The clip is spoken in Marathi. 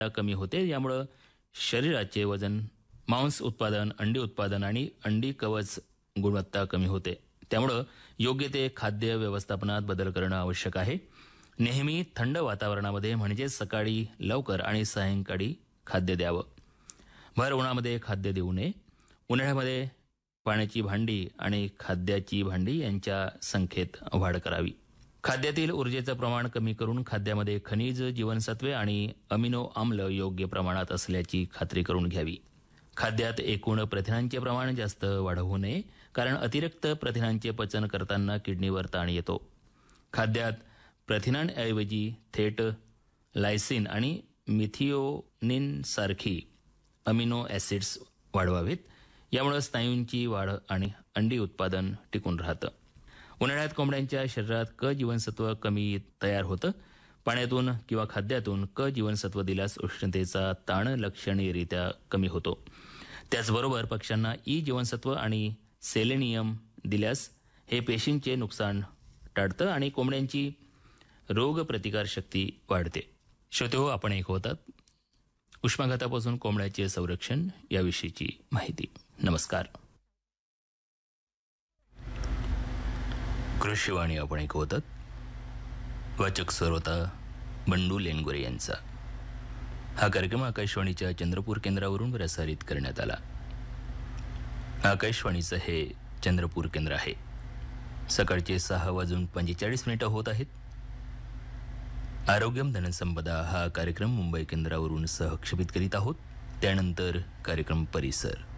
कमी होते. यामुळं शरीराचे वजन, मांस उत्पादन, अंडी उत्पादन आणि अंडी कवच गुणवत्ता कमी होते. त्यामुळं योग्य ते खाद्य व्यवस्थापनात बदल करणं आवश्यक आहे. नेहमी थंड वातावरणामध्ये म्हणजेच सकाळी लवकर आणि सायंकाळी खाद्य द्यावं. भर उन्हामध्ये खाद्य देऊ नये. उन्हाळ्यामध्ये पाण्याची भांडी आणि खाद्याची भांडी यांच्या संख्येत वाढ करावी. खाद्यातील ऊर्जेचं प्रमाण कमी करून खाद्यामध्ये खनिज, जीवनसत्वे आणि अमिनो आम्ल योग्य प्रमाणात असल्याची खात्री करून घ्यावी. खाद्यात एकूण प्रथिनांचे प्रमाण जास्त वाढवू नये, कारण अतिरिक्त प्रथिनांचे पचन करताना किडनीवर ताण येतो. खाद्यात प्रथिनांऐवजी थेट लायसिन आणि मिथिओनिन सारखी अमिनो ॲसिड्स वाढवावेत. यामुळे स्नायूंची वाढ आणि अंडी उत्पादन टिकून राहतं. उन्हाळ्यात कोंबड्यांच्या शरीरात क जीवनसत्व कमी तयार होतं. पाण्यातून किंवा खाद्यातून क जीवनसत्व दिल्यास उष्णतेचा ताण लक्षणीयरित्या कमी होतो. त्याचबरोबर पक्ष्यांना ई जीवनसत्व आणि सेलेनियम दिल्यास हे पेशींचे नुकसान टाळतं आणि कोंबड्यांची रोगप्रतिकारशक्ती वाढते. श्रोतेहो, आपण ऐकवतात उष्माघातापासून कोंबड्याचे संरक्षण याविषयीची माहिती. नमस्कार. कृषीवाणी आपण ऐकवतात. वाचक श्रोता बंडू लेनगोरे यांचा. हा कार्यक्रम आकाशवाणीच्या चंद्रपूर केंद्रावरून प्रसारित करण्यात आला. आकाशवाणीचं हे चंद्रपूर केंद्र आहे. सकाळचे 6:45 होत आहेत. आरोग्यम धनसंपदा हा कार्यक्रम मुंबई केंद्रावरून सहक्षेपित करीत आहोत. त्यानंतर कार्यक्रम परिसर.